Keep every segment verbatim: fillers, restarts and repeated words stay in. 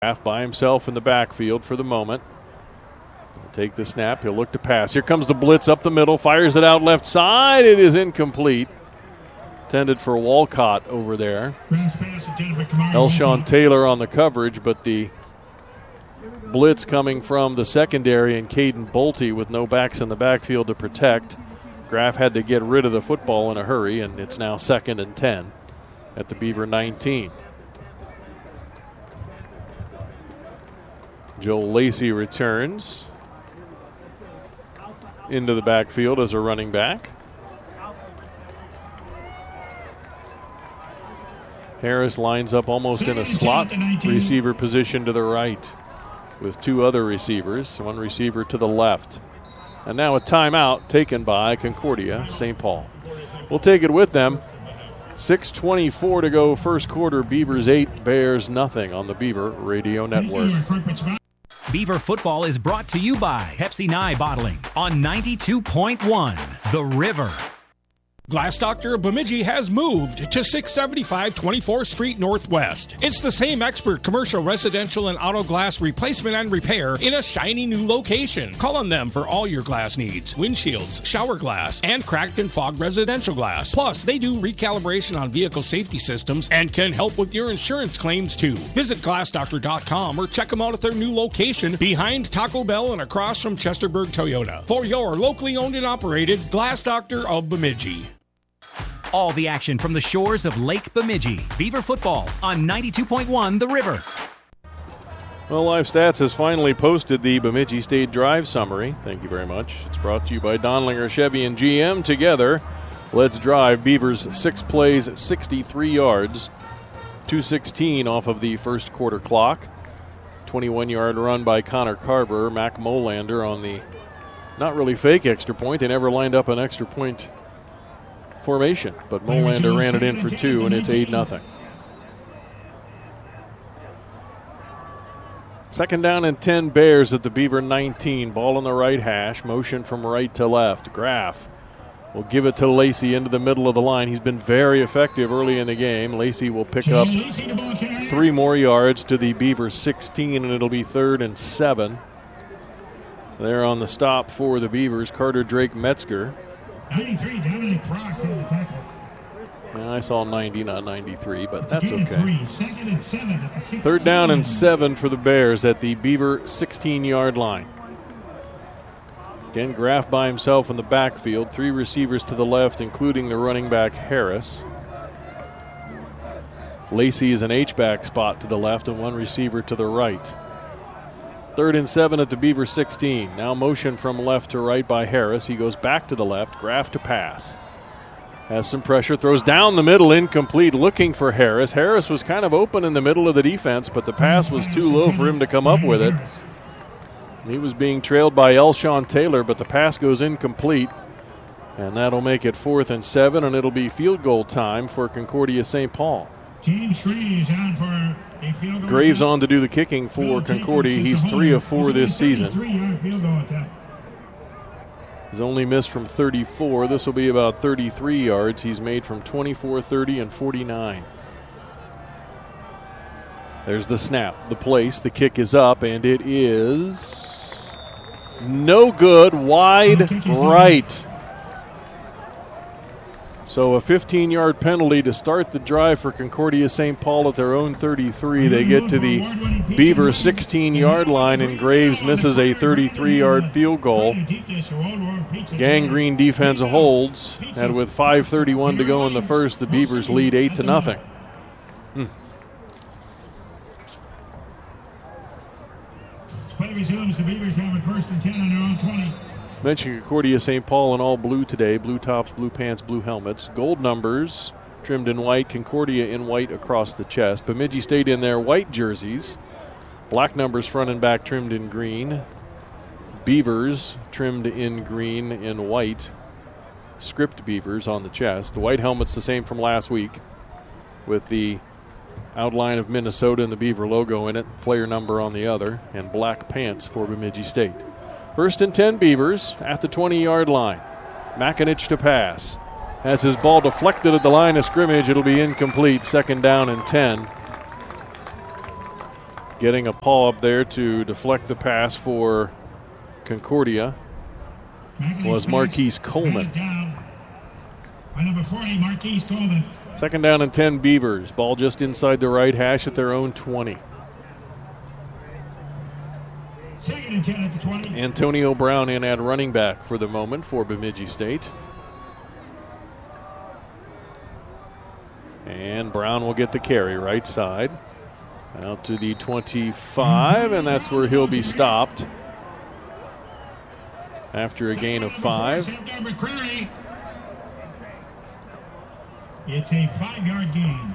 Half by himself in the backfield for the moment. He'll take the snap. He'll look to pass. Here comes the blitz up the middle. Fires it out left side. It is incomplete. Intended for Walcott over there. Elshawn Taylor on the coverage, but the blitz coming from the secondary and Caden Bolte with no backs in the backfield to protect. Graff had to get rid of the football in a hurry, and it's now second and ten at the Beaver nineteen. Joel Lacey returns into the backfield as a running back. Harris lines up almost in a slot receiver position to the right with two other receivers, one receiver to the left. And now a timeout taken by Concordia Saint Paul. We'll take it with them. six twenty-four to go first quarter. Beavers eight, Bears nothing on the Beaver Radio Network. Beaver football is brought to you by Pepsi Nye Bottling on ninety-two point one The River. Glass Doctor of Bemidji has moved to six seventy-five twenty-fourth Street Northwest. It's the same expert commercial, residential, and auto glass replacement and repair in a shiny new location. Call on them for all your glass needs. Windshields, shower glass, and cracked and fogged residential glass. Plus, they do recalibration on vehicle safety systems and can help with your insurance claims too. Visit glass doctor dot com or check them out at their new location behind Taco Bell and across from Chesterburg Toyota. For your locally owned and operated Glass Doctor of Bemidji. All the action from the shores of Lake Bemidji. Beaver football on ninety-two point one The River. Well, Live Stats has finally posted the Bemidji State Drive Summary. Thank you very much. It's brought to you by Donlinger Chevy and G M. Together, let's drive. Beavers six plays, sixty-three yards. two sixteen off of the first quarter clock. twenty-one-yard run by Connor Carver. Mac Molander on the not really fake extra point. They never lined up an extra point formation, but Molander ran it in for two, and it's eight nothing. Second down and ten Bears at the Beaver nineteen. Ball on the right hash. Motion from right to left. Graff will give it to Lacey into the middle of the line. He's been very effective early in the game. Lacey will pick up three more yards to the Beaver sixteen, and it'll be third and seven. There on the stop for the Beavers, Carter Drake Metzger. ninety-three, Dominic Cross on the tackle. I saw ninety, not ninety-three, but that's okay. Third down and seven for the Bears at the Beaver sixteen-yard line. Again, Graff by himself in the backfield. Three receivers to the left, including the running back Harris. Lacey is an H-back spot to the left and one receiver to the right. Third and seven at the Beaver sixteen. Now motion from left to right by Harris. He goes back to the left. Graff to pass. Has some pressure. Throws down the middle. Incomplete. Looking for Harris. Harris was kind of open in the middle of the defense, but the pass was too low for him to come up with it. He was being trailed by Elshawn Taylor, but the pass goes incomplete. And that'll make it fourth and seven, and it'll be field goal time for Concordia Saint Paul. James Graves on for a field goal. Graves on to do the kicking for Concordia. He's three of four this season. He's only missed from thirty-four. This will be about thirty-three yards. He's made from twenty-four, thirty, and forty-nine. There's the snap, the place. The kick is up, and it is no good. Wide right. So a fifteen-yard penalty to start the drive for Concordia Saint Paul at their own thirty-three. They get to the Beaver sixteen-yard line, and Graves misses a thirty-three-yard field goal. Gangrene defense holds, and with five thirty-one to go in the first, the Beavers lead eight to nothing. Hmm. Play resumes. The Beavers have it first and ten on their own twenty. Mentioned Concordia Saint Paul in all blue today. Blue tops, blue pants, blue helmets. Gold numbers trimmed in white. Concordia in white across the chest. Bemidji State in their white jerseys. Black numbers front and back trimmed in green. Beavers trimmed in green and white. Script Beavers on the chest. The white helmet's the same from last week with the outline of Minnesota and the Beaver logo in it. Player number on the other. And black pants for Bemidji State. First and ten Beavers at the twenty-yard line. Makinich to pass. Has his ball deflected at the line of scrimmage. It'll be incomplete. Second down and ten. Getting a paw up there to deflect the pass for Concordia was Marquise Coleman. By number forty, Marquise Coleman. Second down and ten Beavers. Ball just inside the right hash at their own twenty. Second and ten at the twenty. Antonio Brown in at running back for the moment for Bemidji State. And Brown will get the carry right side. Out to the twenty-five, and that's where he'll be stopped after a gain of five. It's a five-yard gain.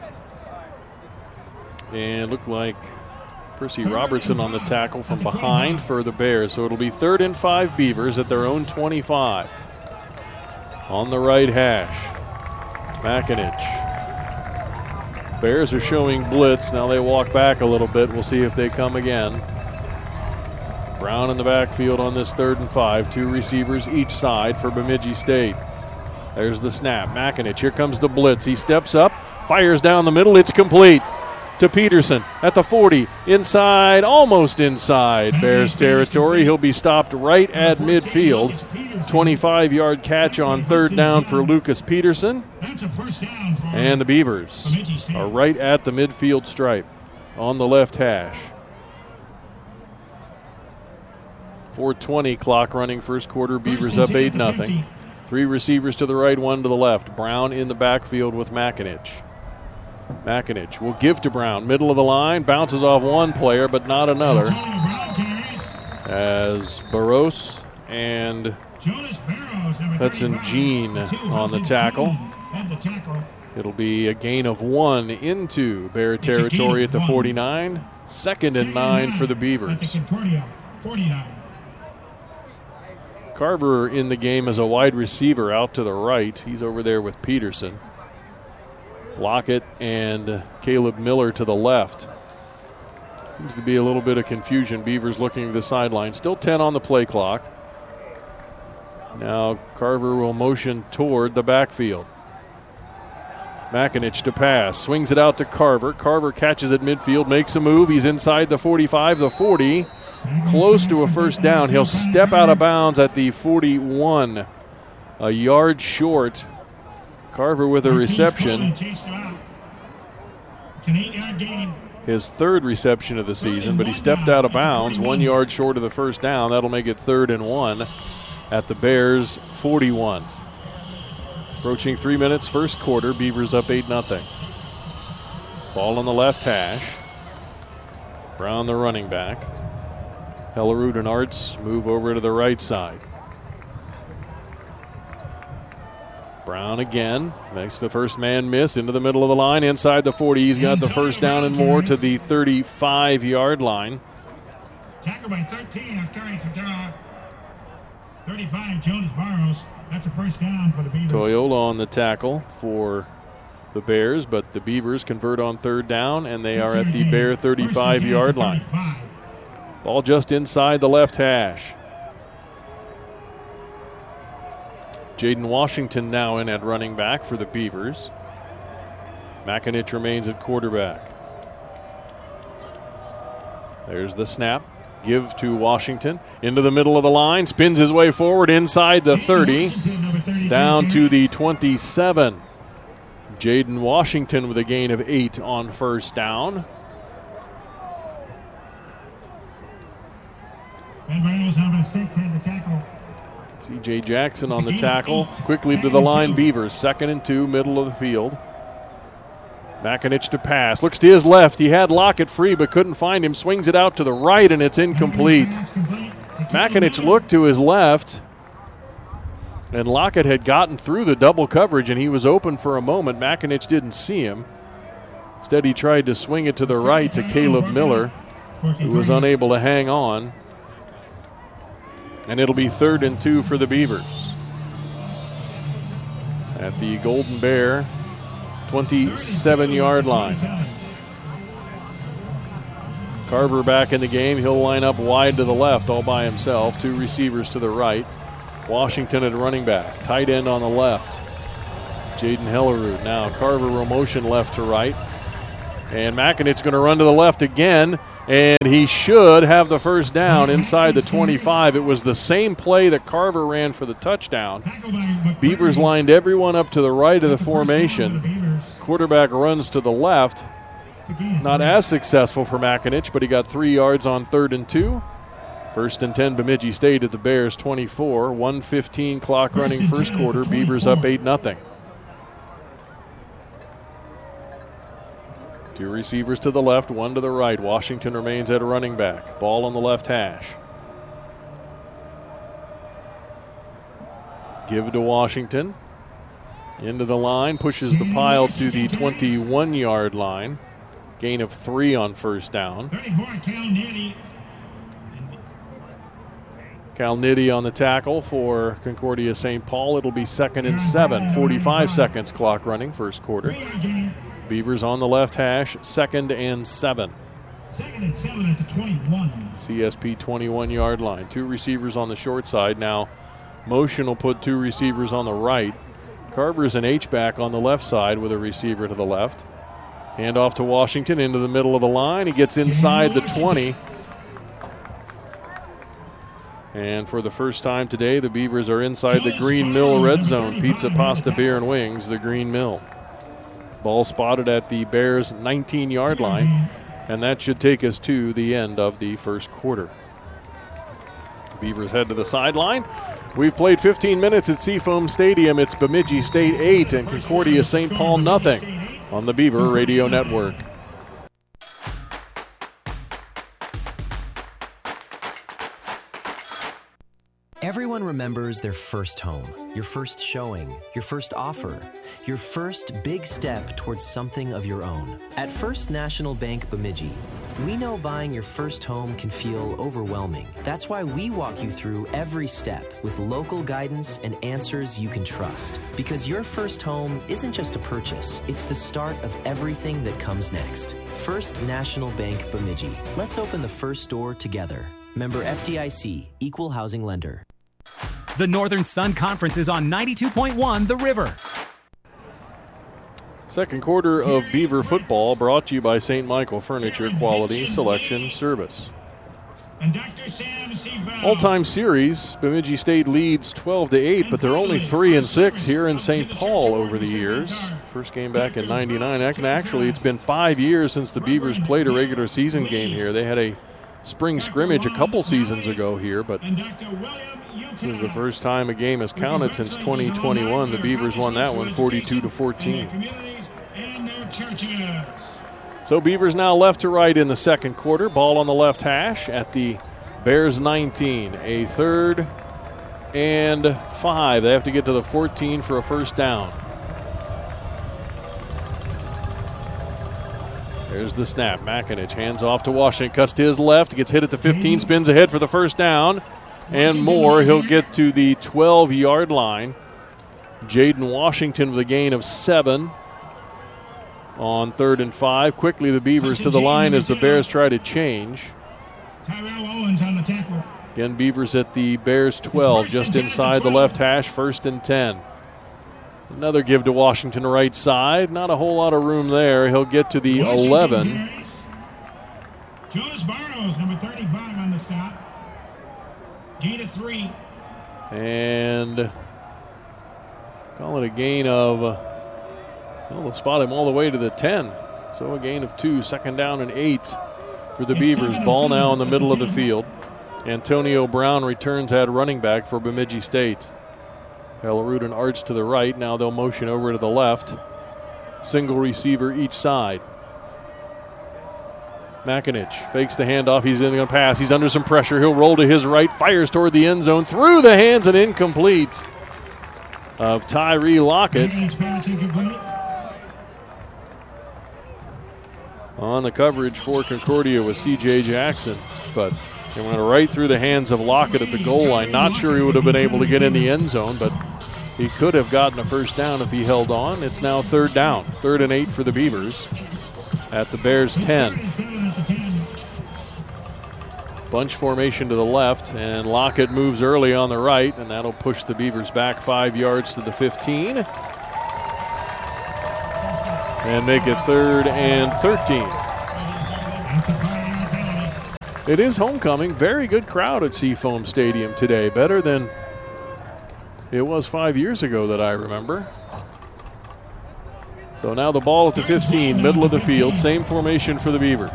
And looked like Percy Robertson on the tackle from behind for the Bears. So it'll be third and five Beavers at their own twenty-five. On the right hash, McAninch. Bears are showing blitz. Now they walk back a little bit. We'll see if they come again. Brown in the backfield on this third and five. Two receivers each side for Bemidji State. There's the snap. McAninch, here comes the blitz. He steps up, fires down the middle. It's complete to Peterson at the forty. Inside, almost inside Bears territory. He'll be stopped right at midfield. twenty-five-yard catch on third down for Lucas Peterson. And the Beavers are right at the midfield stripe on the left hash. four twenty clock running first quarter. Beavers up eight nothing. Three receivers to the right, one to the left. Brown in the backfield with McAninch. McAninch will give to Brown. Middle of the line. Bounces off one player, but not another. As Barros and Hudson Jean on the tackle. It'll be a gain of one into Bear territory at the forty-nine. Second and nine for the Beavers. Carver in the game as a wide receiver out to the right. He's over there with Peterson. Lockett and Caleb Miller to the left. Seems to be a little bit of confusion. Beavers looking at the sideline. Still ten on the play clock. Now Carver will motion toward the backfield. McAninch to pass. Swings it out to Carver. Carver catches at midfield, makes a move. He's inside the forty-five, the forty. Close to a first down. He'll step out of bounds at the forty-one. A yard short. Carver with a reception. His third reception of the season, but he stepped out of bounds, one yard short of the first down. That'll make it third and one at the Bears' forty-one. Approaching three minutes, first quarter. Beavers up eight nothing. Ball on the left hash. Brown the running back. Hellerud and Arts move over to the right side. Brown again makes the first man miss into the middle of the line. Inside the forty, he's got the first down and more to the thirty-five-yard line. Tackle by thirteen of Terry Fedora. thirty-five, Jonas Barros. That's a first down for the Beavers. Toyola on the tackle for the Bears, but the Beavers convert on third down, and they are at the Bear thirty-five-yard line. Ball just inside the left hash. Jaden Washington now in at running back for the Beavers. McAninch remains at quarterback. There's the snap. Give to Washington. Into the middle of the line. Spins his way forward inside the thirty. Down to the twenty-seven. Jaden Washington with a gain of eight on first down. C J Jackson on the tackle. Quickly to the line, Beavers. Second and two, middle of the field. McAninch to pass. Looks to his left. He had Lockett free but couldn't find him. Swings it out to the right, and it's incomplete. McAninch looked to his left, and Lockett had gotten through the double coverage, and he was open for a moment. McAninch didn't see him. Instead, he tried to swing it to the right to Caleb Miller, who was unable to hang on. And it'll be third and two for the Beavers at the Golden Bear twenty-seven-yard line. Carver back in the game. He'll line up wide to the left all by himself. Two receivers to the right. Washington at running back. Tight end on the left. Jaden Hellerud. Now Carver will motion left to right. And McAninch going to run to the left again, and he should have the first down inside the twenty-five. It was the same play that Carver ran for the touchdown. Beavers lined everyone up to the right of the formation. Quarterback runs to the left. Not as successful for McAninch, but he got three yards on third and two. First and ten, Bemidji State at the Bears twenty-four. one fifteen clock running first quarter. Beavers up eight nothing. Two receivers to the left, one to the right. Washington remains at running back. Ball on the left hash. Give to Washington. Into the line, pushes the pile to the twenty-one-yard line. Gain of three on first down. Cal Nitty on the tackle for Concordia Saint Paul. It'll be second and seven. forty-five seconds clock running first quarter. Beavers on the left hash, second and seven. Second and seven at the twenty-one. C S P twenty-one-yard line. Two receivers on the short side. Now, motion will put two receivers on the right. Carver's an H-back on the left side with a receiver to the left. Hand off to Washington into the middle of the line. He gets inside the twenty. And for the first time today, the Beavers are inside the Green Mill red zone. Pizza, pasta, beer, and wings, the Green Mill. Ball spotted at the Bears' nineteen-yard line, and that should take us to the end of the first quarter. Beavers head to the sideline. We've played fifteen minutes at Seafoam Stadium. It's Bemidji State eight and Concordia Saint Paul nothing on the Beaver Radio Network. Everyone remembers their first home, your first showing, your first offer, your first big step towards something of your own. At First National Bank Bemidji, we know buying your first home can feel overwhelming. That's why we walk you through every step with local guidance and answers you can trust. Because your first home isn't just a purchase, it's the start of everything that comes next. First National Bank Bemidji. Let's open the first door together. Member F D I C, Equal Housing Lender. The Northern Sun Conference is on ninety-two point one The River. Second quarter of Beaver football brought to you by Saint Michael Furniture Quality Selection Service. All-time series, Bemidji State leads twelve to eight, but they're only three and six here in Saint Paul over the years. First game back in ninety-nine. Actually, it's been five years since the Beavers played a regular season game here. They had a spring scrimmage a couple seasons ago here, but this is the first time a game has counted since twenty twenty-one. The Beavers won that one forty-two to fourteen. So Beavers now left to right in the second quarter. Ball on the left hash at the Bears nineteen. A third and five. They have to get to the fourteen for a first down. There's the snap. McAninch hands off to Washington. Cuts to his left. Gets hit at the fifteen. Spins ahead for the first down. And more. He'll get to the twelve-yard line. Jaden Washington with a gain of seven on third and five. Quickly the Beavers to the line as the Bears try to change. Again, Beavers at the Bears twelve, just inside the left hash, first and ten. Another give to Washington right side. Not a whole lot of room there. He'll get to the eleven. Jonas Barrows, number thirty-five on the stop. Gain of three. And call it a gain of, well, they'll spot him all the way to the ten. So a gain of two, second down and eight for the Beavers. Ball now in the middle of the field. Antonio Brown returns at running back for Bemidji State. Ellerud and Arts to the right. Now they'll motion over to the left. Single receiver each side. McAninch fakes the handoff. He's going to pass. He's under some pressure. He'll roll to his right. Fires toward the end zone. Through the hands and incomplete of Tyree Lockett. On the coverage for Concordia was C J Jackson. But it went right through the hands of Lockett at the goal line. Not sure he would have been able to get in the end zone, but he could have gotten a first down if he held on. It's now third down. Third and eight for the Beavers at the Bears ten. Bunch formation to the left, and Lockett moves early on the right, and that'll push the Beavers back five yards to the fifteen. and make it third and thirteen. It is homecoming. Very good crowd at Seafoam Stadium today. Better than it was five years ago that I remember. So now the ball at the fifteen, middle of the field. Same formation for the Beavers.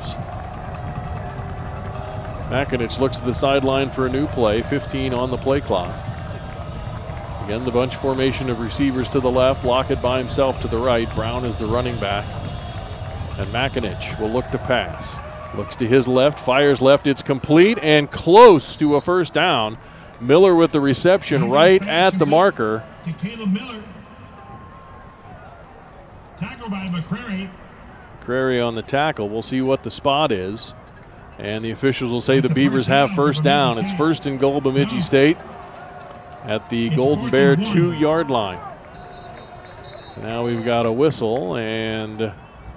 Makinich looks to the sideline for a new play. fifteen on the play clock. Again, the bunch formation of receivers to the left. Lockett by himself to the right. Brown is the running back. And Makinich will look to pass. Looks to his left, fires left. It's complete and close to a first down. Miller with the reception right at the marker. To Caleb Miller. Tackle by McCrary. McCrary on the tackle. We'll see what the spot is. And the officials will say the Beavers have first down. It's first and goal, Bemidji State at the Golden Bear two-yard line. Now we've got a whistle, and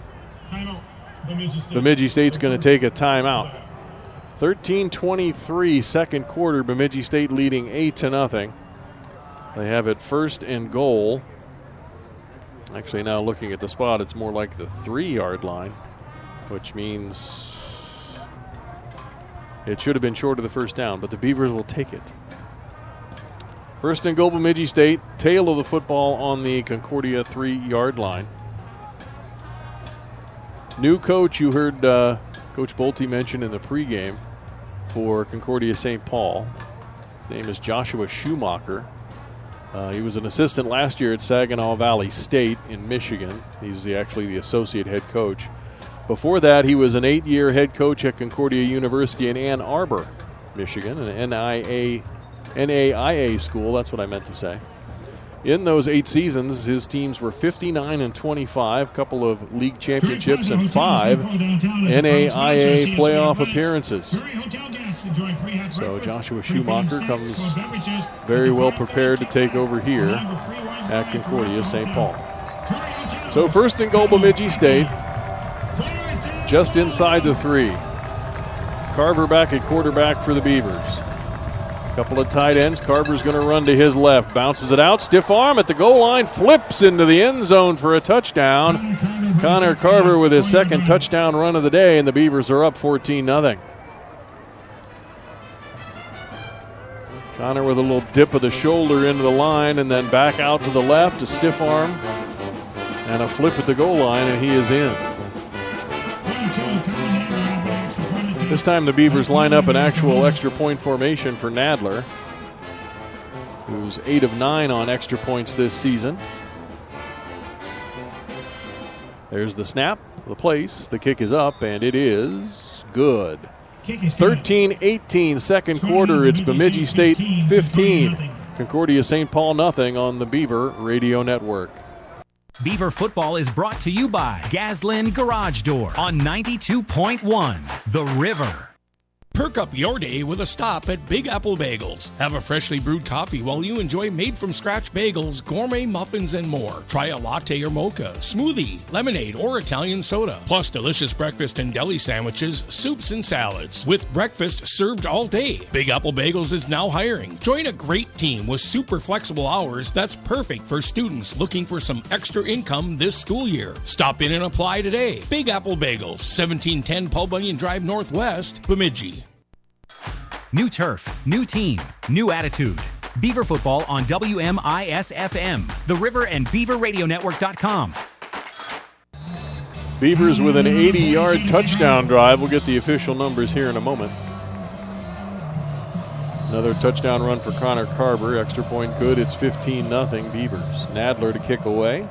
Bemidji State's going to take a timeout. thirteen twenty-three, second quarter. Bemidji State leading eight to nothing. They have it first and goal. Actually, now looking at the spot, it's more like the three-yard line, which means it should have been short of the first down, but the Beavers will take it. First and goal, Bemidji State. Tail of the football on the Concordia three-yard line. New coach, you heard uh, Coach Bolte mention in the pregame for Concordia Saint Paul. His name is Joshua Schumacher. Uh, he was an assistant last year at Saginaw Valley State in Michigan. He's the, actually the associate head coach. Before that, he was an eight-year head coach at Concordia University in Ann Arbor, Michigan, an N I A, N A I A school. That's what I meant to say. In those eight seasons, his teams were fifty-nine and twenty-five, a couple of league championships, and five N A I A playoff appearances. So Joshua Schumacher comes very well prepared to take over here at Concordia Saint Paul. So first and goal, Bemidji State, just inside the three. Carver back at quarterback for the Beavers. Couple of tight ends. Carver's going to run to his left. Bounces it out. Stiff arm at the goal line. Flips into the end zone for a touchdown. Connor Carver with his second touchdown run of the day, and the Beavers are up fourteen nothing. Connor with a little dip of the shoulder into the line and then back out to the left. A stiff arm and a flip at the goal line, and he is in. This time the Beavers line up an actual extra point formation for Nadler, who's eight of nine on extra points this season. There's the snap, the place, the kick is up, and it is good. thirteen eighteen, second quarter. It's Bemidji State fifteen, Concordia Saint Paul nothing on the Beaver Radio Network. Beaver football is brought to you by Gaslin Garage Door on ninety-two point one The River. Perk up your day with a stop at Big Apple Bagels. Have a freshly brewed coffee while you enjoy made-from-scratch bagels, gourmet muffins, and more. Try a latte or mocha, smoothie, lemonade, or Italian soda. Plus delicious breakfast and deli sandwiches, soups, and salads. With breakfast served all day. Big Apple Bagels is now hiring. Join a great team with super flexible hours that's perfect for students looking for some extra income this school year. Stop in and apply today. Big Apple Bagels, seventeen ten Paul Bunyan Drive Northwest, Bemidji. New turf, new team, new attitude. Beaver football on W M I S F M, The River, and Beaver Radio Network dot com. Beavers with an eighty-yard touchdown drive. We'll get the official numbers here in a moment. Another touchdown run for Connor Carver. Extra point good. It's fifteen nothing Beavers. Nadler to kick away.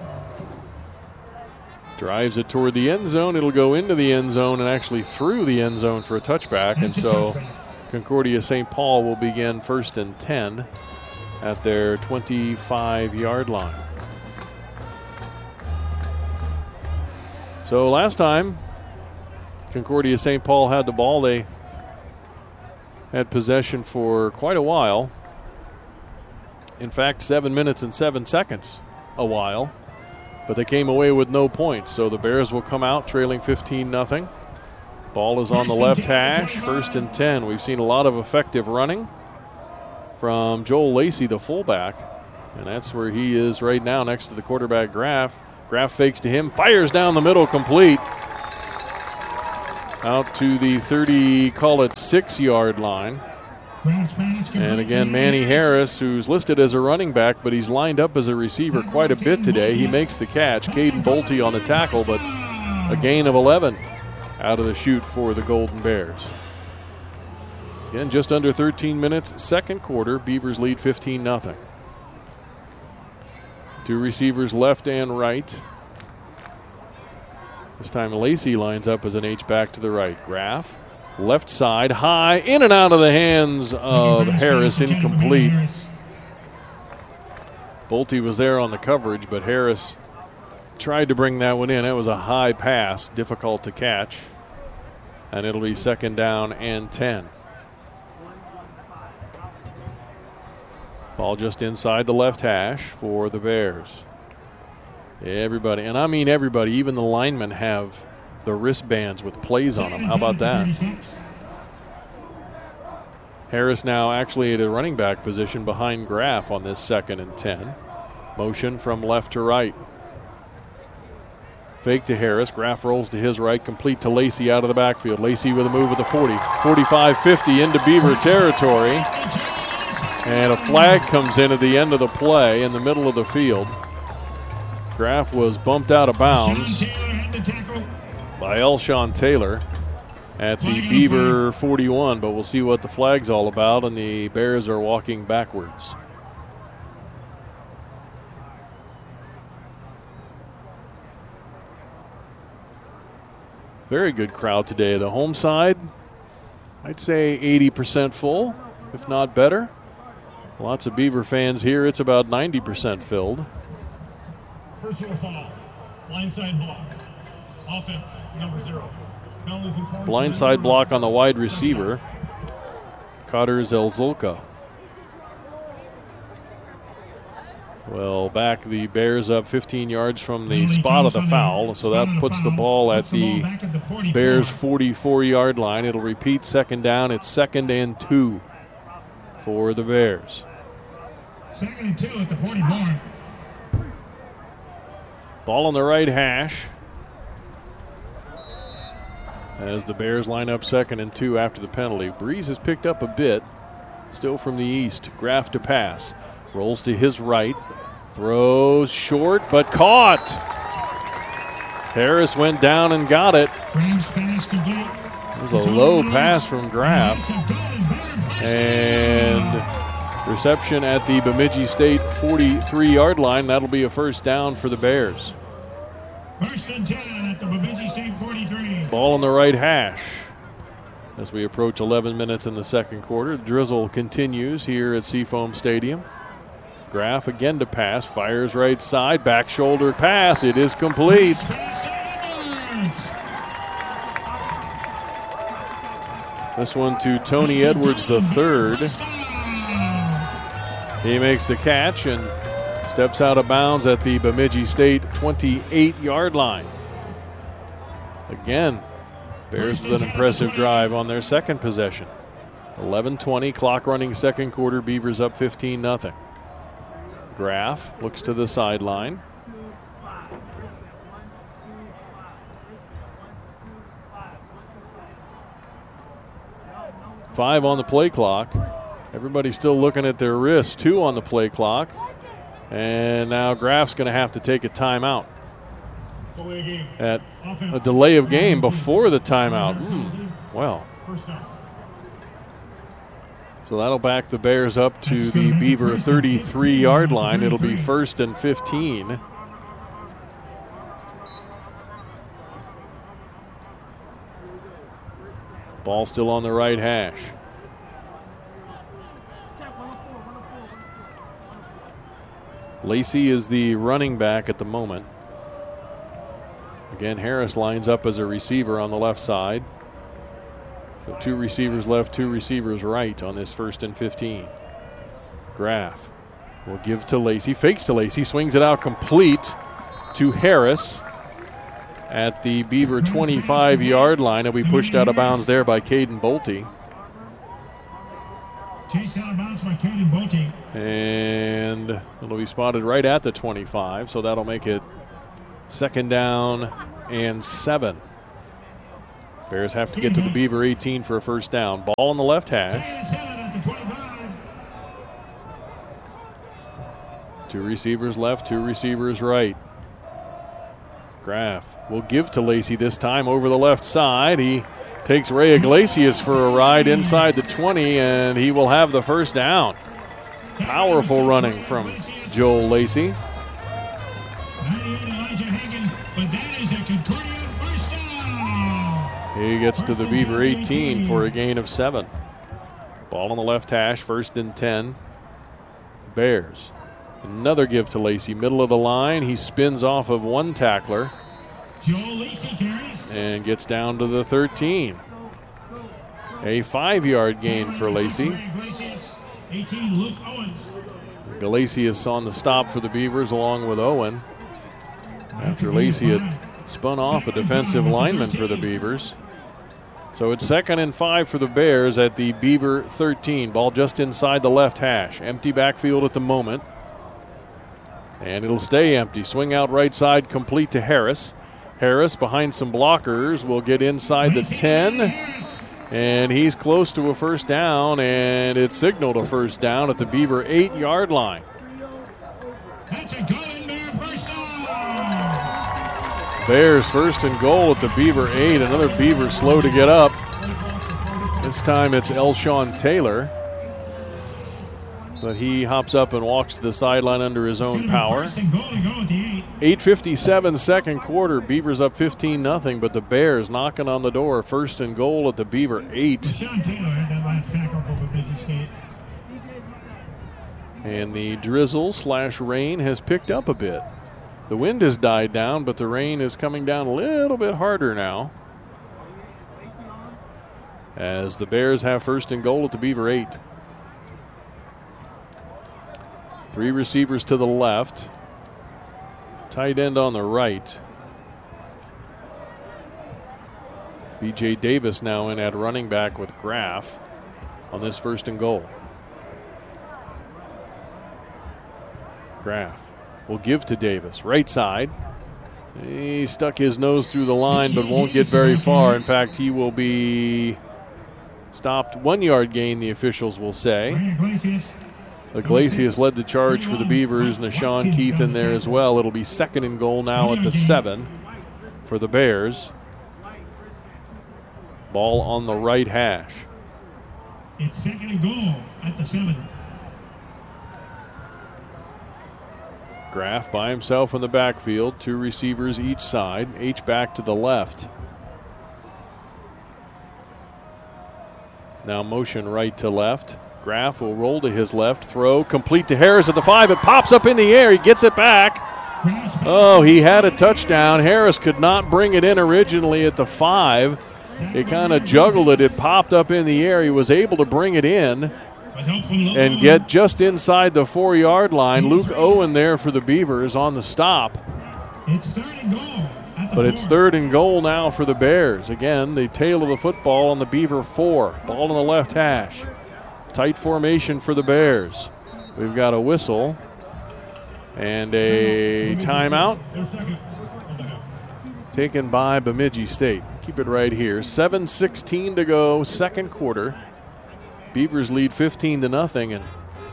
Drives it toward the end zone. It'll go into the end zone and actually through the end zone for a touchback. And so Concordia Saint Paul will begin first and ten at their twenty-five-yard line. So last time Concordia Saint Paul had the ball, they had possession for quite a while. In fact, seven minutes and seven seconds a while. But they came away with no points. So the Bears will come out trailing fifteen nothing. Ball is on the left hash, first and ten. We've seen a lot of effective running from Joel Lacey, the fullback. And that's where he is right now next to the quarterback Graff. Graff fakes to him, fires down the middle, complete. Out to the thirty, call it six-yard line. And again, Manny Harris, who's listed as a running back, but he's lined up as a receiver quite a bit today. He makes the catch. Caden Bolte on the tackle, but a gain of eleven out of the chute for the Golden Bears. Again, just under thirteen minutes, second quarter. Beavers lead fifteen nothing. Two receivers left and right. This time Lacey lines up as an H-back to the right. Graff, left side, high, in and out of the hands of Harris, incomplete. Bolte was there on the coverage, but Harris tried to bring that one in. That was a high pass, difficult to catch. And it'll be second down and ten. Ball just inside the left hash for the Bears. Everybody, and I mean everybody, even the linemen have the wristbands with plays on them. How about that? Harris now actually at a running back position behind Graff on this second and ten. Motion from left to right. Fake to Harris. Graff rolls to his right, complete to Lacey out of the backfield. Lacey with a move at the forty. forty-five fifty into Beaver territory. And a flag comes in at the end of the play in the middle of the field. Graff was bumped out of bounds by Elshawn Taylor at the Beaver forty-one, but we'll see what the flag's all about, and the Bears are walking backwards. Very good crowd today. The home side, I'd say eighty percent full, if not better. Lots of Beaver fans here. It's about ninety percent filled. Personal foul. Blindside block. Offense, number zero. Blindside block on the wide receiver, Kader Zelzulka. Well, back the Bears up fifteen yards from the spot of the foul, so that puts the ball at the Bears' forty-four-yard line. It'll repeat second down. It's second and two for the Bears. Second and two at the forty-four. Ball on the right hash as the Bears line up second and two after the penalty. Breeze has picked up a bit, still from the east. Graff to pass. Rolls to his right. Throws short, but caught. Harris went down and got it. It was a low pass from Graff. And reception at the Bemidji State forty-three-yard line. That'll be a first down for the Bears. First and ten at the Bemidji State forty-three. Ball on the right hash as we approach eleven minutes in the second quarter. The drizzle continues here at Seafoam Stadium. Graff again to pass, fires right side, back shoulder pass. It is complete. This one to Tony Edwards the third. He makes the catch and steps out of bounds at the Bemidji State twenty-eight-yard line. Again, Bears with an impressive drive on their second possession. eleven twenty, clock running second quarter. Beavers up fifteen nothing. Graff looks to the sideline. Five on the play clock. Everybody's still looking at their wrists. Two on the play clock. And now Graff's going to have to take a timeout. At a delay of game before the timeout. Mm, well. So that'll back the Bears up to the Beaver thirty-three-yard line. It'll be first and fifteen. Ball still on the right hash. Lacey is the running back at the moment. Again, Harris lines up as a receiver on the left side. So two receivers left, two receivers right on this first and fifteen. Graff will give to Lacey. Fakes to Lacey, swings it out complete to Harris at the Beaver twenty-five-yard line. He'll be pushed out of bounds there by Caden Bolte. Chased out of bounds by Caden Bolte. And it'll be spotted right at the twenty-five, so that'll make it Second down and seven. Bears have to get to the Beaver eighteen for a first down. Ball on the left hash. Two receivers left, two receivers right. Graff will give to Lacey this time over the left side. He takes Ray Iglesias for a ride inside the twenty, and he will have the first down. Powerful running from Joel Lacey. He gets to the Beaver eighteen for a gain of seven. Ball on the left hash, first and ten. Bears. Another give to Lacey, middle of the line. He spins off of one tackler and gets down to the thirteen. A five-yard gain for Lacey. Iglesias on the stop for the Beavers along with Owen. After Lacey had spun off a defensive lineman for the Beavers. So it's second and five for the Bears at the Beaver thirteen. Ball just inside the left hash. Empty backfield at the moment. And it'll stay empty. Swing out right side, complete to Harris. Harris behind some blockers will get inside the ten. And he's close to a first down, and it's signaled a first down at the Beaver eight-yard line. That's a goal in there, first down. Bears first and goal at the Beaver eight. Another Beaver slow to get up. This time it's Elshawn Taylor. But he hops up and walks to the sideline under his own power. eight fifty-seven second quarter. Beavers up fifteen nothing, but the Bears knocking on the door. First and goal at the Beaver eight. And the drizzle slash rain has picked up a bit. The wind has died down, but the rain is coming down a little bit harder now. As the Bears have first and goal at the Beaver eight. Three receivers to the left. Tight end on the right. B J Davis now in at running back with Graff on this first and goal. Graff will give to Davis. Right side. He stuck his nose through the line but won't get very far. In fact, he will be stopped. One yard gain, the officials will say. Iglesias led the charge for the Beavers. Nashawn Keith in there as well. It'll be second and goal now at the seven for the Bears. Ball on the right hash. It's second and goal at the seven. Graff by himself in the backfield. Two receivers each side. H back to the left. Now motion right to left. Graff will roll to his left, throw, complete to Harris at the five. It pops up in the air. He gets it back. Oh, he had a touchdown. Harris could not bring it in originally at the five. He kind of juggled it. It popped up in the air. He was able to bring it in and get just inside the four-yard line. Luke Owen there for the Beavers on the stop. It's third and goal. But it's third and goal now for the Bears. Again, the tail of the football on the Beaver four. Ball on the left hash. Tight formation for the Bears. We've got a whistle and a timeout taken by Bemidji State. Keep it right here. seven sixteen to go, second quarter. Beavers lead fifteen to nothing, and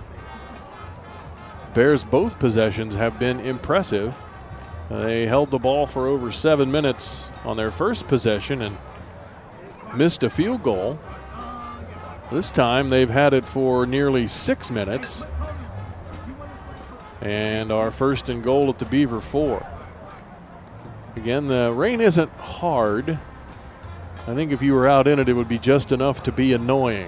Bears both possessions have been impressive. They held the ball for over seven minutes on their first possession and missed a field goal. This time they've had it for nearly six minutes. And our first and goal at the Beaver four. Again, the rain isn't hard. I think if you were out in it, it would be just enough to be annoying.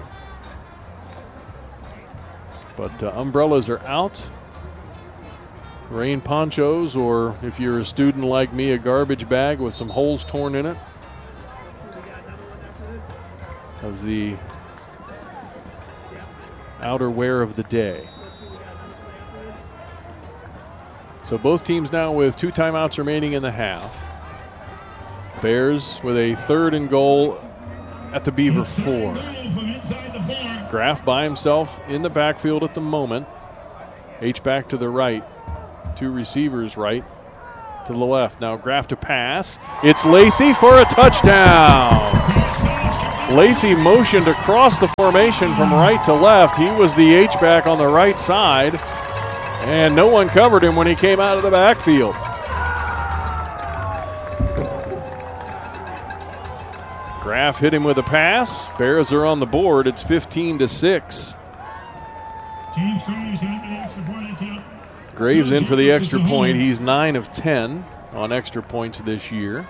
But uh, umbrellas are out. Rain ponchos, or if you're a student like me, a garbage bag with some holes torn in it. As the outerwear of the day. So both teams now with two timeouts remaining in the half. Bears with a third and goal at the Beaver four. Graff by himself in the backfield at the moment. H back to the right. Two receivers right. to the left. Now Graff to pass. It's Lacey for a touchdown. Lacey motioned across the formation from right to left. He was the H-back on the right side, and no one covered him when he came out of the backfield. Graff hit him with a pass. Bears are on the board. It's fifteen to six. Graves in for the extra point. He's nine of ten on extra points this year.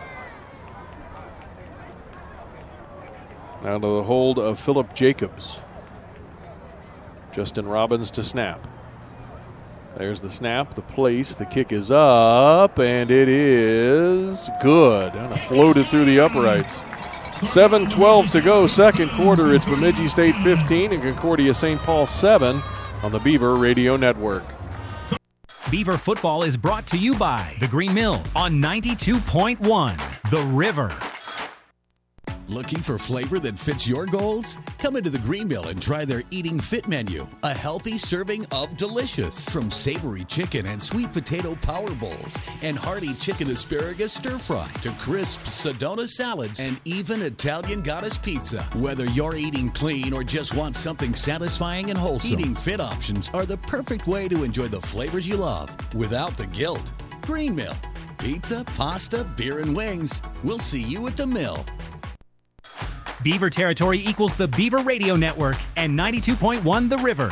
Now to the hold of Philip Jacobs. Justin Robbins to snap. There's the snap, the place, the kick is up, and it is good. And it floated through the uprights. seven twelve to go, second quarter. It's Bemidji State fifteen and Concordia Saint Paul seven on the Beaver Radio Network. Beaver football is brought to you by The Green Mill on ninety-two point one, The River. Looking for flavor that fits your goals? Come into the Green Mill and try their Eating Fit menu. A healthy serving of delicious. From savory chicken and sweet potato power bowls and hearty chicken asparagus stir fry to crisp Sedona salads and even Italian goddess pizza. Whether you're eating clean or just want something satisfying and wholesome, Eating Fit options are the perfect way to enjoy the flavors you love without the guilt. Green Mill. Pizza, pasta, beer, and wings. We'll see you at the Mill. Beaver territory equals the Beaver Radio Network and ninety-two point one The River.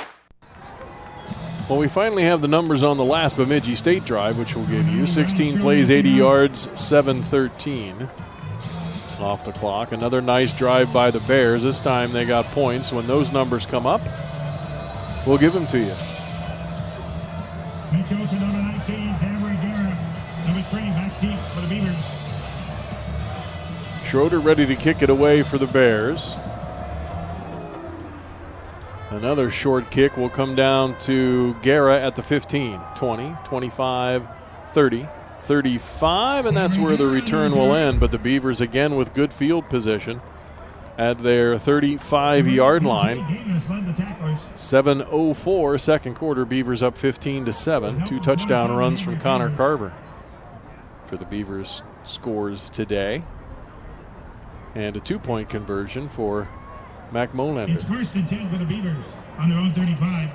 Well, we finally have the numbers on the last Bemidji State drive, which we'll give you. sixteen plays, eighty yards, seven thirteen off the clock. Another nice drive by the Bears. This time they got points. When those numbers come up, we'll give them to you. Schroeder ready to kick it away for the Bears. Another short kick will come down to Guerra at the fifteen. twenty, twenty-five, thirty, thirty-five, and that's where the return will end. But the Beavers again with good field position at their thirty-five-yard line. seven oh four, second quarter. Beavers up fifteen to seven. Two touchdown runs from Connor Carver for the Beavers scores today. And a two-point conversion for Mac Molander. It's first and ten for the Beavers on their own thirty-five.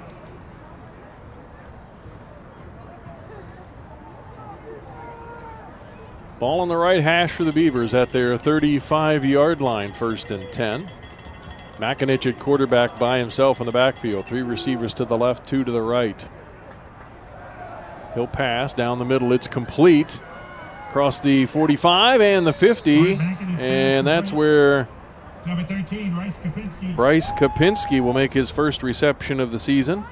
Ball on the right hash for the Beavers at their thirty-five-yard line, first and ten. Makinich at quarterback by himself in the backfield. Three receivers to the left, two to the right. He'll pass down the middle. It's complete. Across the forty-five and the fifty, and that's where Bryce Kapinski will make his first reception of the season.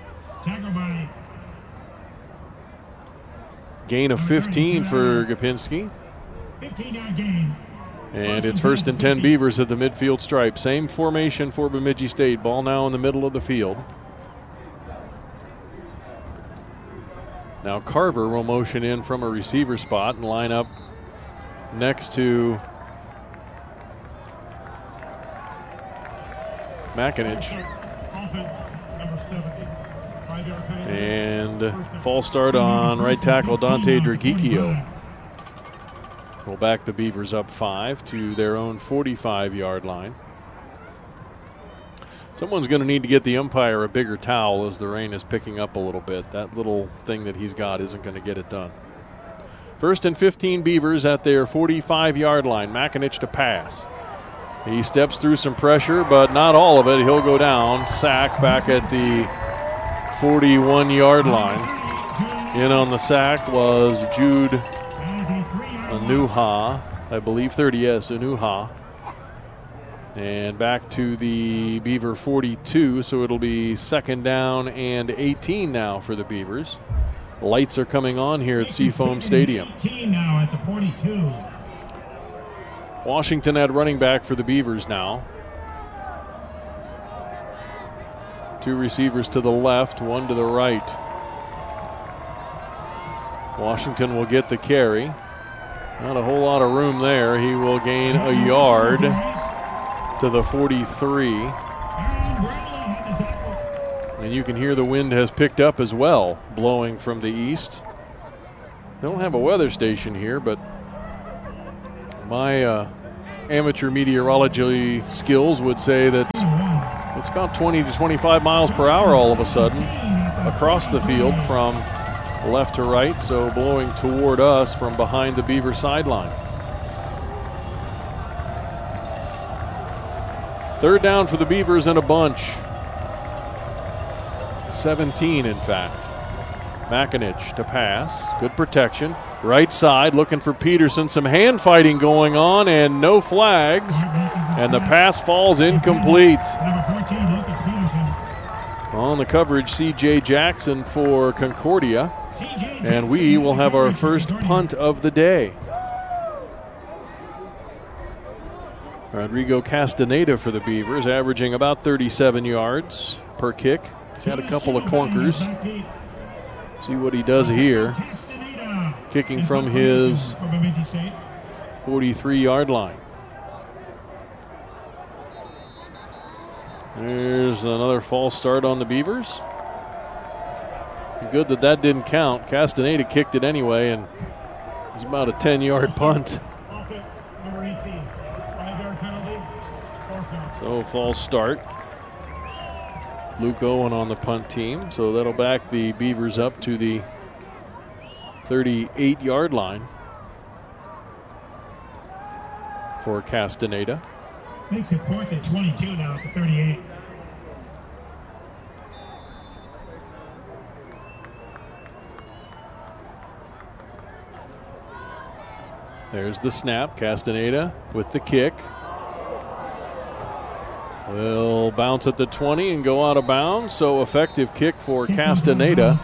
Gain of fifteen for Kapinski. And it's first and ten Beavers at the midfield stripe. Same formation for Bemidji State. Ball now in the middle of the field. Now Carver will motion in from a receiver spot and line up next to Makinich. And false start on right tackle Dante Dragicchio. Will back the Beavers up five to their own forty-five-yard line. Someone's going to need to get the umpire a bigger towel as the rain is picking up a little bit. That little thing that he's got isn't going to get it done. First and fifteen Beavers at their forty-five-yard line. Makinich to pass. He steps through some pressure, but not all of it. He'll go down. Sack back at the forty-one-yard line. In on the sack was Jude Anuha, I believe thirty, yes, Anuha. And back to the Beaver forty-two, so it'll be second down and eighteen now for the Beavers. Lights are coming on here at Seafoam Stadium. Now at the forty-two. Washington at running back for the Beavers now. Two receivers to the left, one to the right. Washington will get the carry. Not a whole lot of room there. He will gain a yard to the forty-three. And you can hear the wind has picked up as well, blowing from the east. They don't have a weather station here, but my uh, amateur meteorology skills would say that it's about twenty to twenty-five miles per hour all of a sudden across the field from left to right, so blowing toward us from behind the Beaver sideline. Third down for the Beavers and a bunch. seventeen, in fact. Makinich to pass. Good protection. Right side looking for Peterson. Some hand fighting going on and no flags. And the pass falls incomplete. On the coverage, C J Jackson for Concordia. And we will have our first punt of the day. Rodrigo Castaneda for the Beavers, averaging about thirty-seven yards per kick. He's had a couple of clunkers. See what he does here. Kicking from his forty-three-yard line. There's another false start on the Beavers. Good that that didn't count. Castaneda kicked it anyway, and it's about a ten-yard punt. So false start. Luke Owen on the punt team, so that'll back the Beavers up to the thirty-eight-yard line for Castaneda. Makes it fourth and twenty-two now at the thirty-eight. There's the snap. Castaneda with the kick. Will bounce at the twenty and go out of bounds. So effective kick for Castaneda.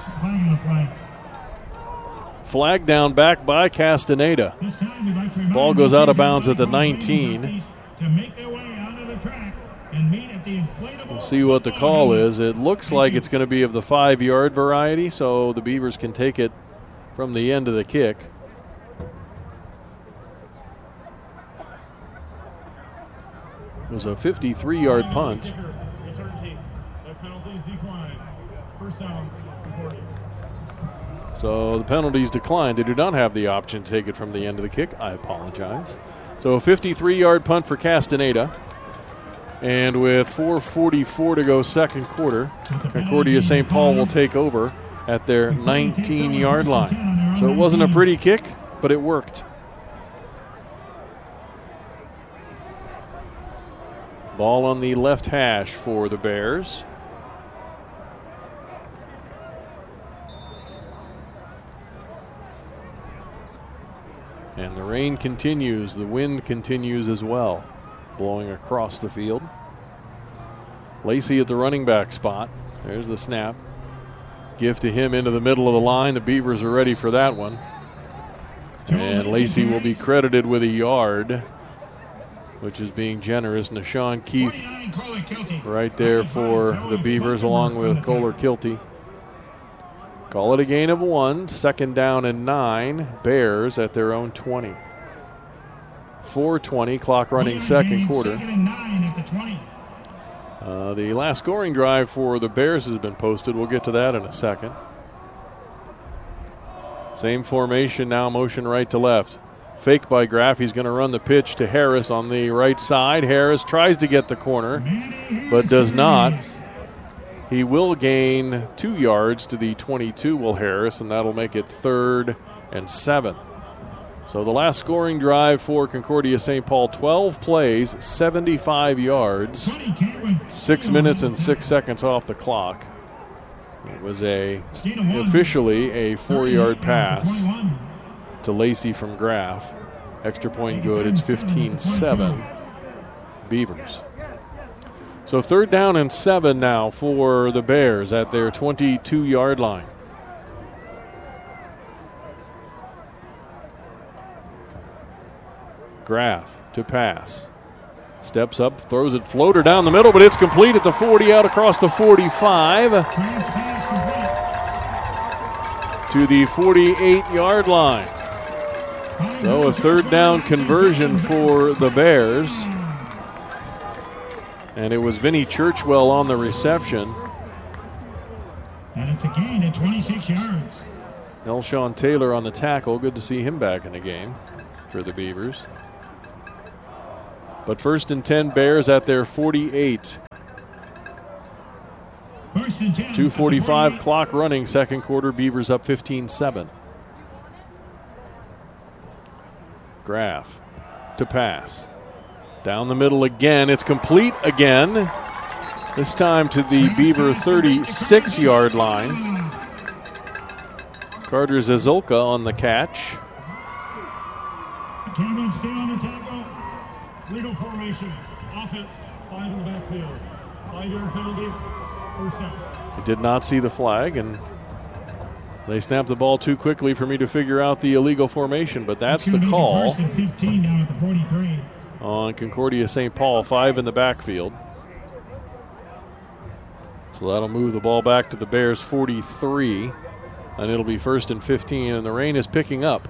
Flag down back by Castaneda. Ball goes out of bounds at the nineteen. We'll see what the call is. It looks like it's going to be of the five-yard variety, so the Beavers can take it from the end of the kick. It was a fifty-three-yard punt. So the penalties declined. They do not have the option to take it from the end of the kick. I apologize. So a fifty-three-yard punt for Castaneda. And with four forty-four to go second quarter, Concordia Saint Paul will take over at their nineteen-yard line. So it wasn't a pretty kick, but it worked. Ball on the left hash for the Bears. And the rain continues. The wind continues as well, blowing across the field. Lacey at the running back spot. There's the snap. Give to him into the middle of the line. The Beavers are ready for that one. And Lacey will be credited with a yard, which is being generous. Nashawn Keith right there for the Beavers along with Kohler Kilty. Call it a gain of one. Second down and nine. Bears at their own twenty. four twenty, clock running second quarter. Uh, the last scoring drive for the Bears has been posted. We'll get to that in a second. Same formation now, motion right to left. Fake by Graff. He's going to run the pitch to Harris on the right side. Harris tries to get the corner, but does not. He will gain two yards to the twenty-two, Will Harris, and that'll make it third and seven. So the last scoring drive for Concordia Saint Paul, twelve plays, seventy-five yards, six minutes and six seconds off the clock. It was a officially a four-yard pass to Lacey from Graff. Extra point good. It's fifteen seven Beavers. So third down and seven now for the Bears at their twenty-two-yard line. Graff to pass. Steps up, throws it floater down the middle, but it's complete at the forty, out across the forty-five to the forty-eight-yard line. So a third down conversion for the Bears. And it was Vinny Churchwell on the reception. And it's a gain at twenty-six yards. Elshawn Taylor on the tackle. Good to see him back in the game for the Beavers. But first and ten, Bears at their forty-eight. two forty-five clock running, second quarter. Beavers up fifteen seven. Graff to pass. Down the middle again. It's complete again. This time to the Beaver thirty-six-yard line. Carter Zazulka on the catch. Cameron, stay on the tackle. Legal formation. Offense. Five in the backfield. Five-yard penalty. First down. I did not see the flag, and they snapped the ball too quickly for me to figure out the illegal formation, but that's the call fifteen now at the forty-three. on Concordia Saint Paul, five in the backfield. So that'll move the ball back to the Bears forty-three, and it'll be first and fifteen, and the rain is picking up.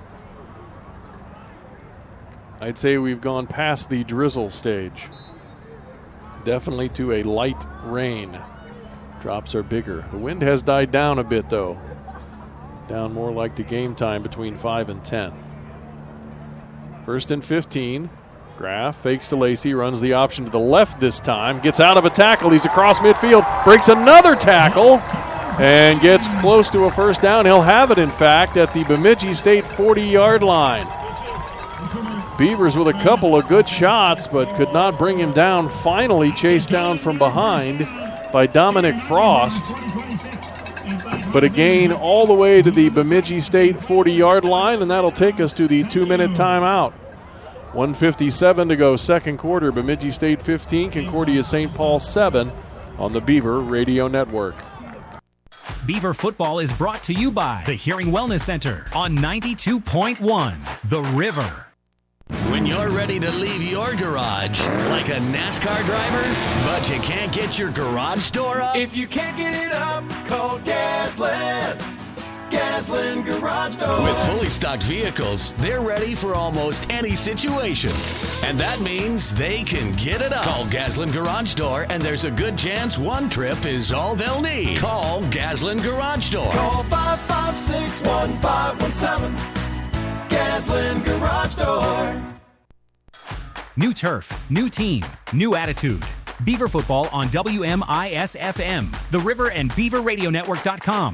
I'd say we've gone past the drizzle stage. Definitely to a light rain. Drops are bigger. The wind has died down a bit, though. Down more like the game time between five and ten. First and fifteen. Graff fakes to Lacey, runs the option to the left this time, gets out of a tackle. He's across midfield, breaks another tackle, and gets close to a first down. He'll have it, in fact, at the Bemidji State forty-yard line. Beavers with a couple of good shots, but could not bring him down. Finally chased down from behind by Dominic Frost. But a gain all the way to the Bemidji State forty-yard line, and that'll take us to the two-minute timeout. one fifty-seven to go, second quarter. Bemidji State fifteen, Concordia Saint Paul seven on the Beaver Radio Network. Beaver football is brought to you by the Hearing Wellness Center on ninety-two point one The River. When you're ready to leave your garage like a NASCAR driver, but you can't get your garage door up? If you can't get it up, call Gasland. Gasland Garage Door. With fully stocked vehicles, they're ready for almost any situation. And that means they can get it up. Call Gasland Garage Door, and there's a good chance one trip is all they'll need. Call Gasland Garage Door. Call five five six, one five one seven. Gasland Garage Door. New turf, new team, new attitude. Beaver football on W M I S F M, The River, and Beaver Radio Network dot com.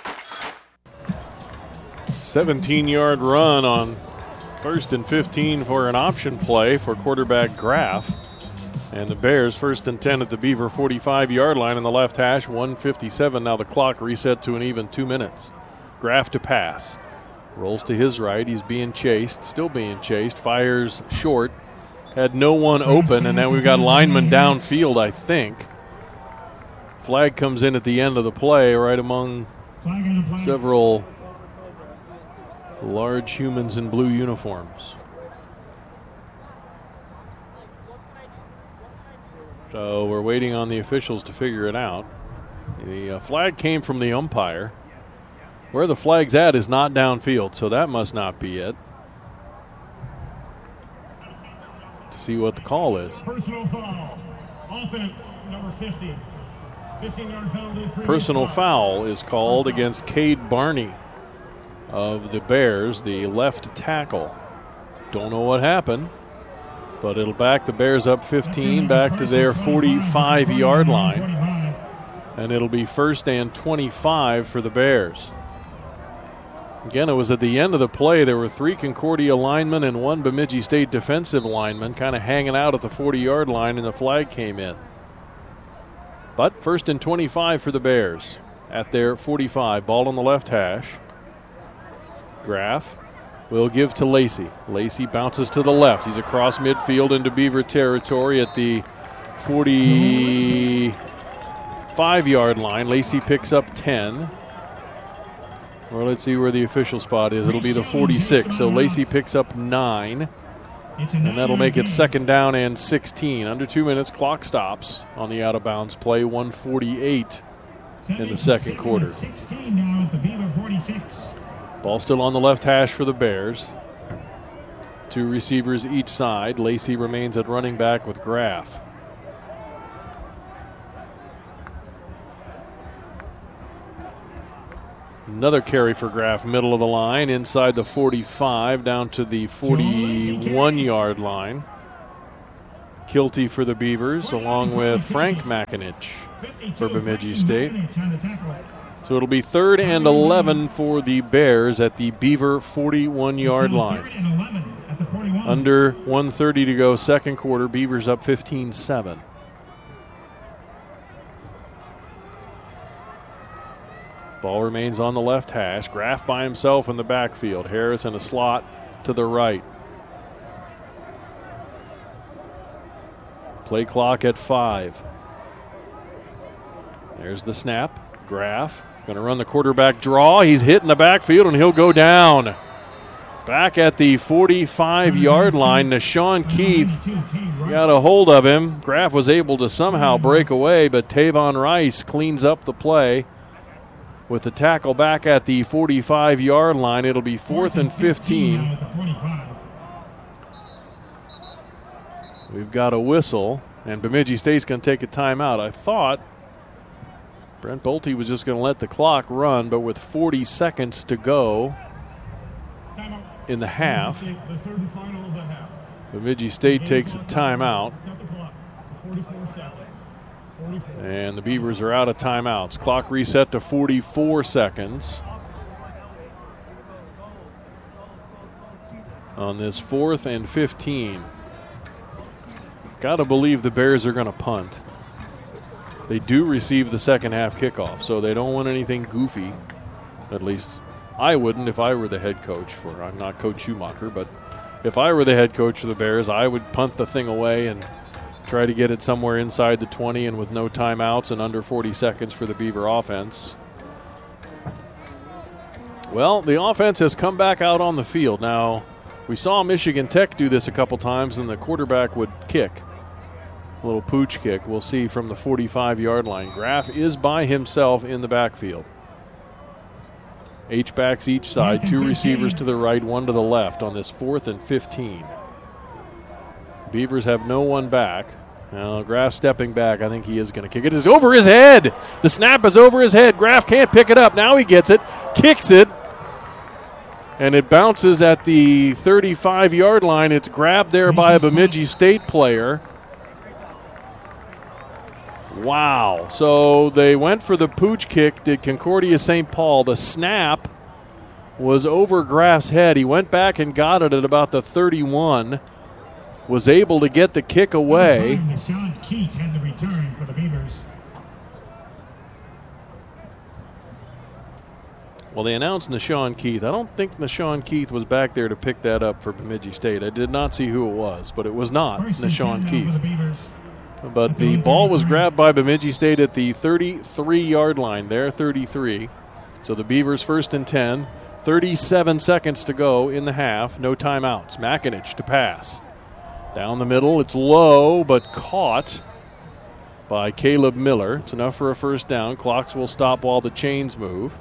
seventeen-yard run on first and fifteen for an option play for quarterback Graff. And the Bears first and ten at the Beaver forty-five-yard line in the left hash, one fifty-seven. Now the clock reset to an even two minutes. Graff to pass. Rolls to his right. He's being chased, still being chased. Fires short. Had no one open, and now we've got linemen downfield, I think. Flag comes in at the end of the play, right among several large humans in blue uniforms. So we're waiting on the officials to figure it out. The uh, flag came from the umpire. Where the flag's at is not downfield, so that must not be it. To see what the call is. Personal foul. Offense, number fifty. fifteen-yard penalty. Personal foul is called against Cade Barney of the Bears, the left tackle. Don't know what happened, but it'll back the Bears up fifteen, back to their forty-five-yard line. And it'll be first and twenty-five for the Bears. Again, it was at the end of the play. There were three Concordia linemen and one Bemidji State defensive lineman kind of hanging out at the forty-yard line, and the flag came in. But first and twenty-five for the Bears at their forty-five. Ball on the left hash. Graff will give to Lacey. Lacey bounces to the left. He's across midfield into Beaver territory at the forty-five-yard line. Lacey picks up ten. Or let's see where the official spot is. It'll be the forty-six. So Lacey picks up nine. And that'll make it second down and sixteen. Under two minutes, clock stops on the out-of-bounds play. one forty-eight in the second quarter. Ball still on the left hash for the Bears. Two receivers each side. Lacey remains at running back with Graff. Another carry for Graff, middle of the line, inside the forty-five, down to the forty-one-yard line. Kilty for the Beavers, along with Frank Makinich for Bemidji State. So it'll be third and eleven for the Bears at the Beaver forty-one-yard line. Under one thirty to go, second quarter. Beavers up fifteen seven. Ball remains on the left hash. Graff by himself in the backfield. Harris in a slot to the right. Play clock at five. There's the snap. Graff going to run the quarterback draw. He's hit in the backfield and he'll go down. Back at the forty-five-yard line, Nashawn Keith got a hold of him. Graff was able to somehow break away, but Tavon Rice cleans up the play. With the tackle back at the forty-five-yard line, it'll be fourth and fifteen. We've got a whistle, and Bemidji State's going to take a timeout. I thought Brent Bolte was just going to let the clock run, but with forty seconds to go in the half, Bemidji State takes a timeout. And the Beavers are out of timeouts. Clock reset to forty-four seconds. On this fourth and fifteen. Got to believe the Bears are going to punt. They do receive the second half kickoff, so they don't want anything goofy. At least I wouldn't if I were the head coach for, I'm not Coach Schumacher, but if I were the head coach for the Bears, I would punt the thing away and try to get it somewhere inside the twenty, and with no timeouts and under forty seconds for the Beaver offense. Well, the offense has come back out on the field. Now, we saw Michigan Tech do this a couple times, and the quarterback would kick. A little pooch kick, we'll see from the forty-five-yard line. Graff is by himself in the backfield. H-backs each side, two receivers to the right, one to the left on this fourth and fifteen. Beavers have no one back. Now, Graff stepping back. I think he is going to kick it. It's over his head. The snap is over his head. Graff can't pick it up. Now he gets it, kicks it, and it bounces at the thirty-five-yard line. It's grabbed there by a Bemidji State player. Wow. So they went for the pooch kick, did Concordia Saint Paul. The snap was over Graff's head. He went back and got it at about the thirty-one. Was able to get the kick away. Nashawn Keith had the return for the Beavers. Well, they announced Nashawn Keith. I don't think Nashawn Keith was back there to pick that up for Bemidji State. I did not see who it was, but it was not Nashawn Keith. But the ball was grabbed by Bemidji State at the thirty-three-yard line there, thirty-three. So the Beavers first and ten. thirty-seven seconds to go in the half. No timeouts. Makinich to pass. Down the middle, it's low, but caught by Caleb Miller. It's enough for a first down. Clocks will stop while the chains move.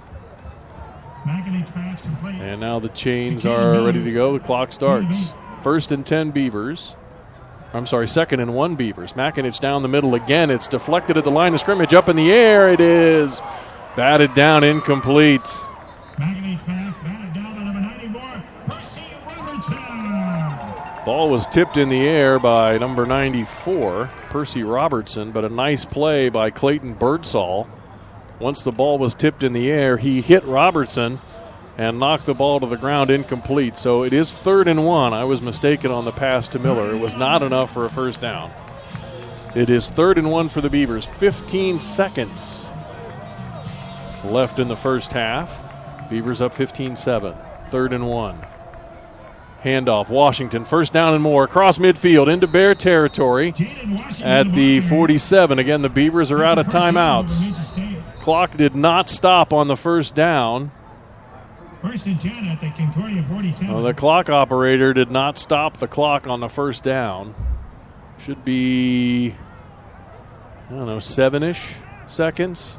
And now the chains are ready to go. The clock starts. First and ten Beavers. I'm sorry, second and one Beavers. Makinich down the middle again. It's deflected at the line of scrimmage. Up in the air, it is batted down, incomplete. Makinich pass, batted down to number ninety-four, Percy Robertson. Ball was tipped in the air by number ninety-four, Percy Robertson, but a nice play by Clayton Birdsall. Once the ball was tipped in the air, he hit Robertson and knocked the ball to the ground, incomplete. So it is third and one. I was mistaken on the pass to Miller. It was not enough for a first down. It is third and one for the Beavers. fifteen seconds left in the first half. Beavers up fifteen seven. Third and one. Handoff, Washington, first down and more, across midfield into Bear territory at the forty-seven. Again, the Beavers are out of timeouts. Clock did not stop on the first down. First and ten at the Concordia forty-seven. Well, the clock operator did not stop the clock on the first down. Should be, I don't know, seven-ish seconds.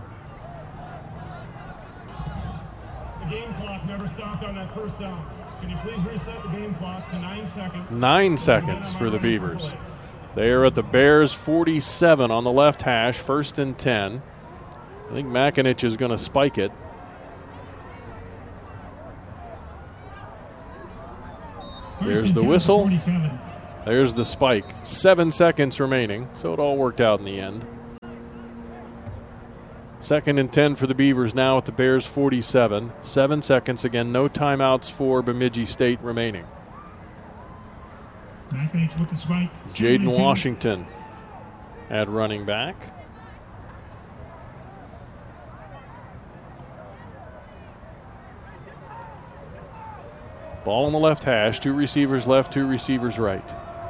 The game clock never stopped on that first down. Can you please reset the game clock to nine seconds? Nine seconds for the Beavers. They are at the Bears forty-seven on the left hash, first and ten. I think Makinich is going to spike it. There's the whistle. There's the spike. Seven seconds remaining, so it all worked out in the end. Second and ten for the Beavers now at the Bears' forty-seven. Seven seconds. Again, no timeouts for Bemidji State remaining. Jaden Washington at running back. Ball on the left hash. Two receivers left, two receivers right.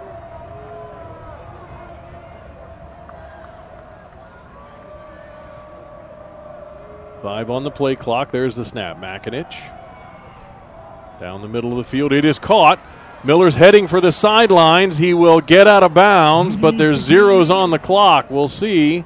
Five on the play clock. There's the snap. Makinich down the middle of the field. It is caught. Miller's heading for the sidelines. He will get out of bounds, but there's zeros on the clock. We'll see.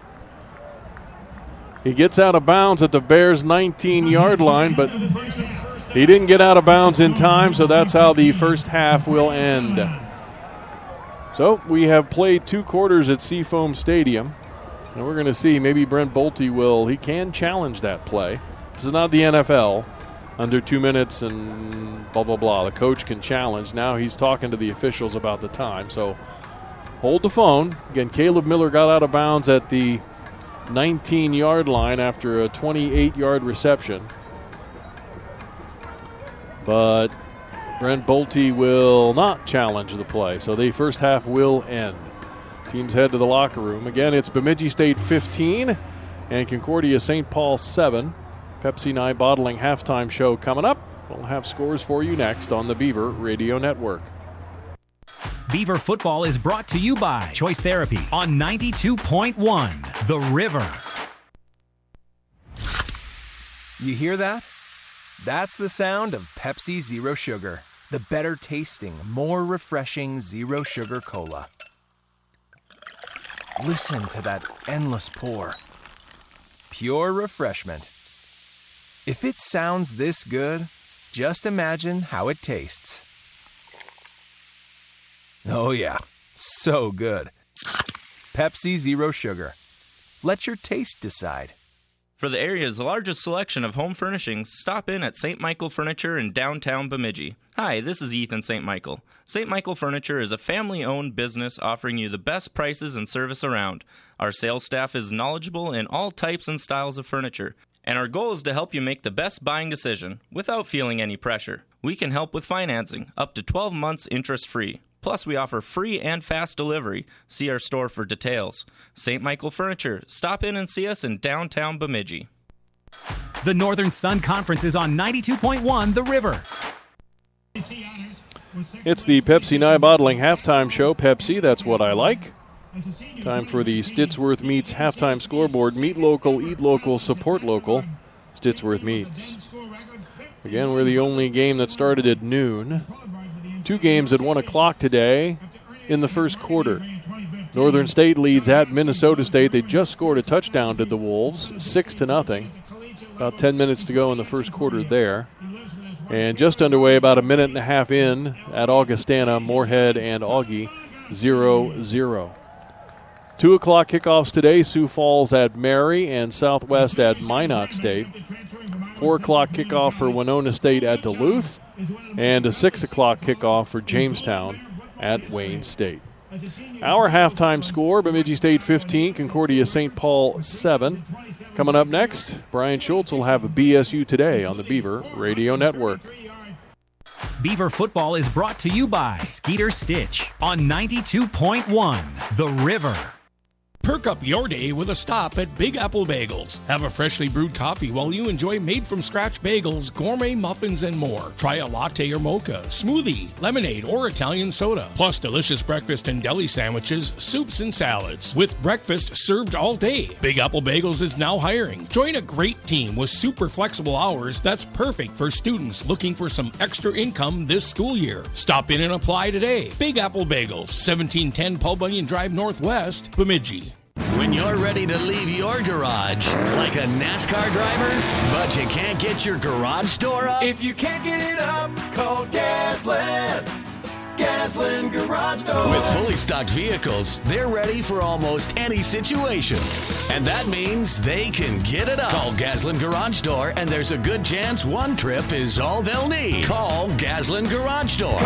He gets out of bounds at the Bears' nineteen-yard line, but he didn't get out of bounds in time, so that's how the first half will end. So we have played two quarters at Seafoam Stadium, and we're going to see maybe Brent Bolte will, he can challenge that play. This is not the N F L. Under two minutes and blah, blah, blah. The coach can challenge. Now he's talking to the officials about the time. So hold the phone. Again, Caleb Miller got out of bounds at the nineteen-yard line after a twenty-eight-yard reception. But Brent Bolte will not challenge the play. So the first half will end. Teams head to the locker room. Again, it's Bemidji State fifteen and Concordia Saint Paul seven. Pepsi Nye Bottling halftime show coming up. We'll have scores for you next on the Beaver Radio Network. Beaver football is brought to you by Choice Therapy on ninety-two point one The River. You hear that? That's the sound of Pepsi Zero Sugar, the better tasting, more refreshing Zero Sugar Cola. Listen to that endless pour. Pure refreshment. If it sounds this good, just imagine how it tastes. Oh yeah, so good. Pepsi Zero Sugar. Let your taste decide. For the area's largest selection of home furnishings, stop in at Saint Michael Furniture in downtown Bemidji. Hi, this is Ethan Saint Michael. Saint Michael Furniture is a family-owned business offering you the best prices and service around. Our sales staff is knowledgeable in all types and styles of furniture, and our goal is to help you make the best buying decision without feeling any pressure. We can help with financing, up to twelve months interest-free. Plus, we offer free and fast delivery. See our store for details. Saint Michael Furniture. Stop in and see us in downtown Bemidji. The Northern Sun Conference is on ninety-two point one The River. It's the Pepsi Nye Bottling halftime show. Pepsi, that's what I like. Time for the Stittsworth Meats halftime scoreboard. Meet local, eat local, support local. Stittsworth Meats. Again, we're the only game that started at noon. Two games at one o'clock today in the first quarter. Northern State leads at Minnesota State. They just scored a touchdown to the Wolves, six to nothing. About ten minutes to go in the first quarter there. And just underway, about a minute and a half in at Augustana, Moorhead and Augie, zero zero. Two o'clock kickoffs today, Sioux Falls at Mary and Southwest at Minot State. Four o'clock kickoff for Winona State at Duluth. And a six o'clock kickoff for Jamestown at Wayne State. Our halftime score, Bemidji State fifteen, Concordia Saint Paul seven. Coming up next, Brian Schultz will have a B S U Today on the Beaver Radio Network. Beaver football is brought to you by Skeeter Stitch on ninety-two point one The River. Perk up your day with a stop at Big Apple Bagels. Have a freshly brewed coffee while you enjoy made-from-scratch bagels, gourmet muffins, and more. Try a latte or mocha, smoothie, lemonade, or Italian soda. Plus delicious breakfast and deli sandwiches, soups, and salads. With breakfast served all day. Big Apple Bagels is now hiring. Join a great team with super flexible hours that's perfect for students looking for some extra income this school year. Stop in and apply today. Big Apple Bagels, seventeen ten Paul Bunyan Drive Northwest, Bemidji. When you're ready to leave your garage like a NASCAR driver, but you can't get your garage door up? If you can't get it up, call Gasland. Gasland Garage Door. With fully stocked vehicles, they're ready for almost any situation. And that means they can get it up. Call Gasland Garage Door, and there's a good chance one trip is all they'll need. Call Gasland Garage Door.